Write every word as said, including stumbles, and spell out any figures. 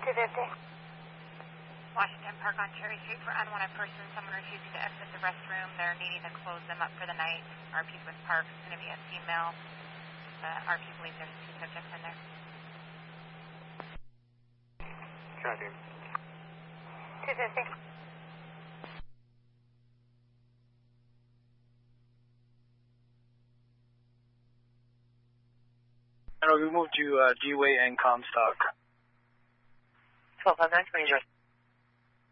two fifty. Washington Park on Cherry Street for unwanted person. Someone refusing to exit the restroom. They're needing to close them up for the night. R P with Park is going to be a female. The R P believes there's two subjects in there. Copy. two fifty. And we moved to uh, G-Way and Comstock. twelve five nine, twenty,